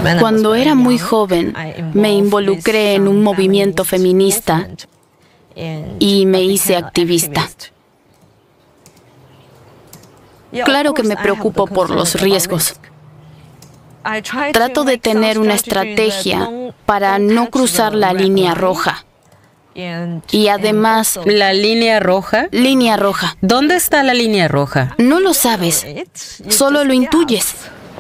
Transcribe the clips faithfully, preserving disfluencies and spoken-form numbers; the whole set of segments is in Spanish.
Cuando era muy joven, me involucré en un movimiento feminista y me hice activista. Claro que me preocupo por los riesgos. Trato de tener una estrategia para no cruzar la línea roja. Y además... ¿La línea roja? Línea roja. ¿Dónde está la línea roja? No lo sabes, solo lo intuyes.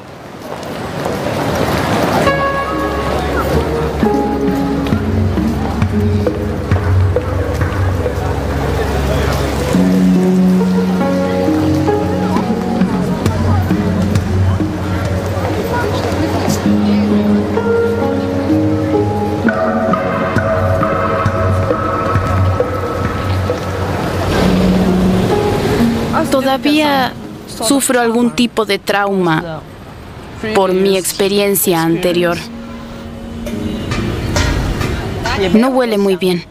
Todavía sufro algún tipo de trauma por mi experiencia anterior. No huele muy bien.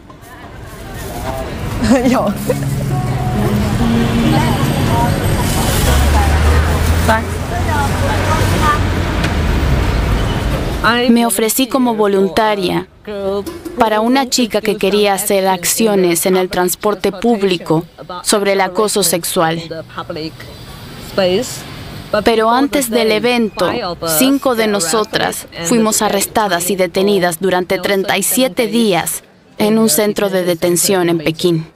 Me ofrecí como voluntaria para una chica que quería hacer acciones en el transporte público sobre el acoso sexual. Pero antes del evento, cinco de nosotras fuimos arrestadas y detenidas durante treinta y siete días en un centro de detención en Pekín.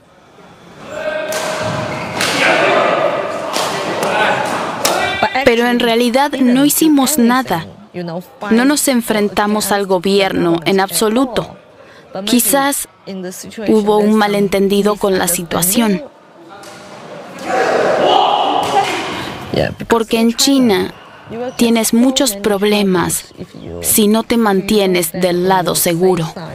Pero en realidad no hicimos nada. No nos enfrentamos al gobierno en absoluto. Quizás hubo un malentendido con la situación. Porque en China tienes muchos problemas si no te mantienes del lado seguro.